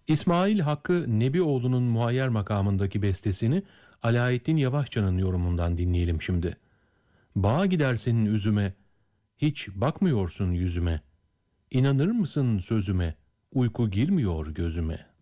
İsmail Hakkı Nebioğlu'nun Muayyer makamındaki bestesini Alaeddin Yavaşça'nın yorumundan dinleyelim şimdi. Bağa gidersin üzüme, hiç bakmıyorsun yüzüme. İnanır mısın sözüme, uyku girmiyor gözüme.''